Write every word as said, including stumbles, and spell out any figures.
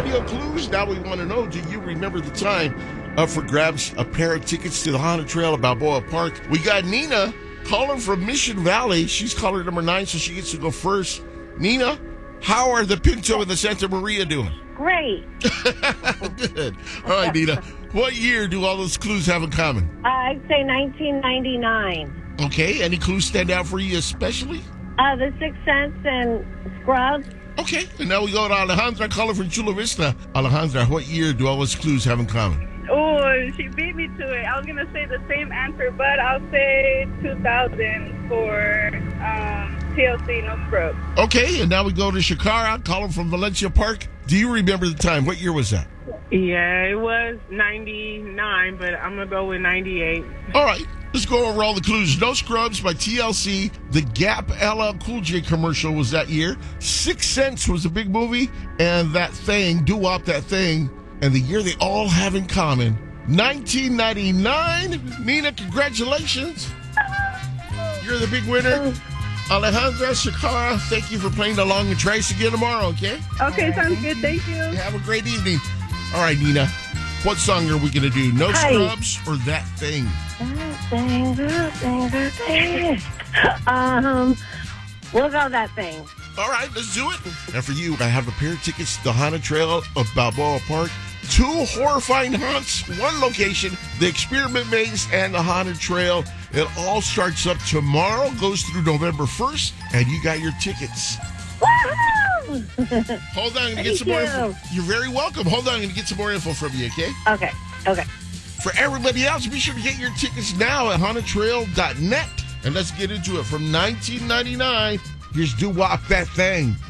radio clues. Now we want to know, do you remember the time? Up for grabs, a pair of tickets to the Haunted Trail at Balboa Park. We got Nina calling from Mission Valley. She's caller number nine, so she gets to go first. Nina, how are the Pinto and the Santa Maria doing? Great. Good. All right, Nina. What year do all those clues have in common? Uh, I'd say nineteen ninety-nine. Okay. Any clues stand out for you especially? Uh, The Sixth Sense and Scrubs. Okay. And now we go to Alejandra, caller from Chula Vista. Alejandra, what year do all those clues have in common? Oh, she beat me to it. I was going to say the same answer, but I'll say two thousand for um, T L C, No Scrubs. Okay, and now we go to Shakara, calling from Valencia Park. Do you remember the time? What year was that? Yeah, it was ninety-nine, but I'm going to go with ninety-eight. All right, let's go over all the clues. No Scrubs by T L C. The Gap L L Cool J commercial was that year. Sixth Sense was a big movie. And That Thing, Doo-Wop That Thing. And the year they all have in common, nineteen ninety-nine. Nina, congratulations. You're the big winner. Alejandra, Shakara, thank you for playing along and try us again tomorrow, okay? Okay, sounds good. Thank you. Have a great evening. All right, Nina, what song are we going to do? No Hi. Scrubs or That Thing? That thing, that thing, that thing. um, we'll go That Thing. All right, let's do it. And for you, I have a pair of tickets to the Haunted Trail of Balboa Park. Two horrifying haunts, one location, the Experiment Maze and the Haunted Trail. It all starts up tomorrow, goes through November first, and you got your tickets. Woohoo! Hold on, I'm going to get Thank some more you. info. You're very welcome. Hold on, I'm going to get some more info from you, okay? Okay, okay. For everybody else, be sure to get your tickets now at haunted trail dot net. And let's get into it. From nineteen ninety-nine, here's Doo-Wop That Thing.